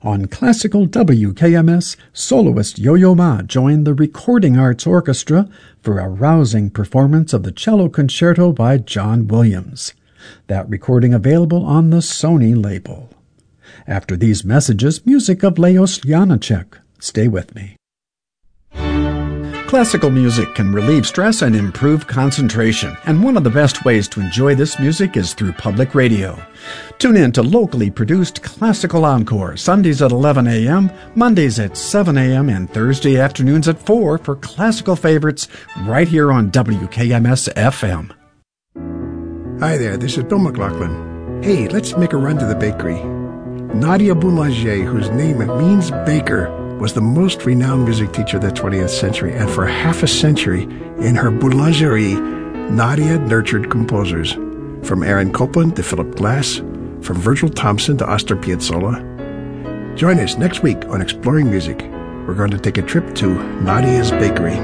On classical WKMS, soloist Yo-Yo Ma joined the Recording Arts Orchestra for a rousing performance of the cello concerto by John Williams. That recording available on the Sony label. After these messages, music of Leos Janáček. Stay with me. Classical music can relieve stress and improve concentration, and one of the best ways to enjoy this music is through public radio. Tune in to locally produced Classical Encore, Sundays at 11 a.m., Mondays at 7 a.m., and Thursday afternoons at 4 for classical favorites right here on WKMS FM. Hi there, this is Bill McLaughlin. Hey, let's make a run to the bakery. Nadia Boulanger, whose name means baker, was the most renowned music teacher of the 20th century, and for half a century, in her boulangerie, Nadia nurtured composers, from Aaron Copland to Philip Glass, from Virgil Thomson to Astor Piazzolla. Join us next week on Exploring Music. We're going to take a trip to Nadia's Bakery.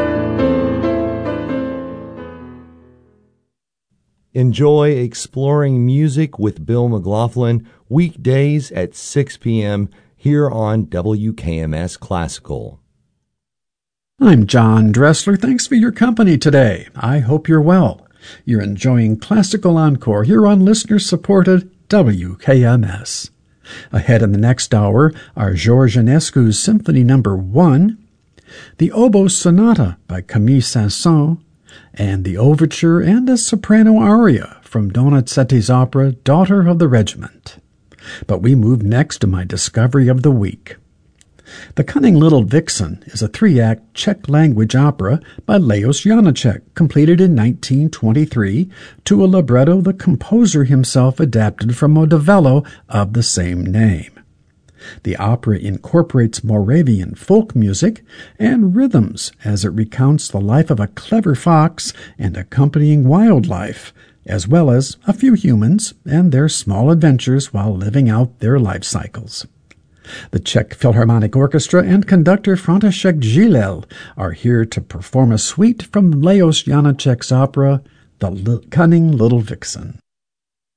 Enjoy Exploring Music with Bill McLaughlin, weekdays at 6 p.m., here on WKMS Classical. I'm John Dressler. Thanks for your company today. I hope you're well. You're enjoying Classical Encore here on listener-supported WKMS. Ahead in the next hour are George Enescu's Symphony No. 1, the Oboe Sonata by Camille Saint-Saëns, and the overture and a soprano aria from Donizetti's opera Daughter of the Regiment. But we move next to my discovery of the week. The Cunning Little Vixen is a 3-act Czech-language opera by Leos Janáček, completed in 1923, to a libretto the composer himself adapted from a novello of the same name. The opera incorporates Moravian folk music and rhythms as it recounts the life of a clever fox and accompanying wildlife, as well as a few humans and their small adventures while living out their life cycles. The Czech Philharmonic Orchestra and conductor František Žilel are here to perform a suite from Leos Janáček's opera, The Cunning Little Vixen.